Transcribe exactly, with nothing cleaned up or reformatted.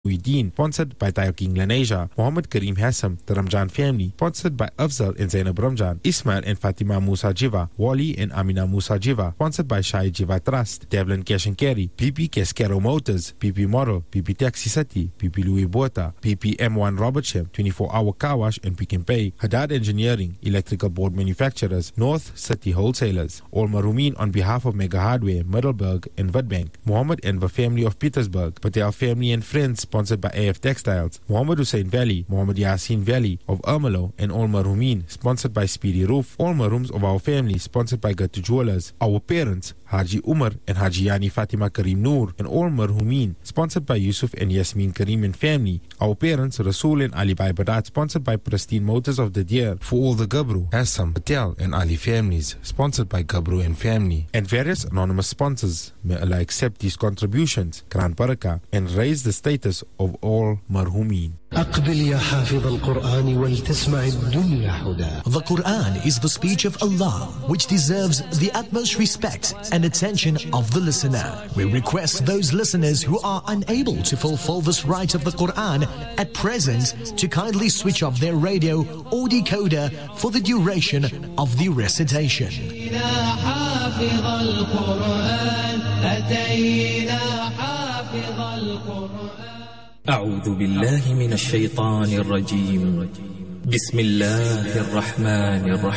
Muhyiddin, sponsored by Tayo King Lenasia, Muhammad Kareem Hassam, the Ramjan family, sponsored by Afzal and Zainab Ramjan, Ismail and Fatima Musa Jiva, Wali and Amina Musa Jiva, sponsored by Shai Jiva Trust, Devlin Cash and Carry, P P Cascaro Motors, P P Model, P P Taxi City, P P Louis Bota, P P M one Robert Shem, twenty-four hour Car Wash and Pick and Pay, Haddad Engineering, Electrical Board Manufacturers, North City Wholesalers, All Marumin on behalf of Mega Hardware, Middelburg and Witbank, Muhammad Enver family of Petersburg, Patel family and friends sponsored by A F Textiles, Muhammad Hussein Valley, Muhammad Yasin Valley of Ermelo and All Marumin sponsored by Speedy Roof, All Marooms of our family sponsored by Gatu Jewelers, our parents Haji Umar and Haji Yani Fatima Kareem Noor and All Marhumin sponsored by Yusuf and Yasmin Kareem and family, our parents Rasul and Ali Bai Badat sponsored by Pristine Motors of the Deer, for all the Gabru, Hassam, Patel and Ali families sponsored by Gabru and family, and various anonymous sponsors. May Allah accept these contributions, Quran Barakah, and raise the status of all Marhumin. أقبل يا حافظ القرآن ولتسمع الدنيا حدا. The Quran is the speech of Allah, which deserves the utmost respect and attention of the listener. We request those listeners who are unable to fulfill this right of the Quran at present to kindly switch off their radio or decoder for the duration of the recitation. أعوذ بالله من الشيطان الرجيم. بسم الله الرحمن الرحيم.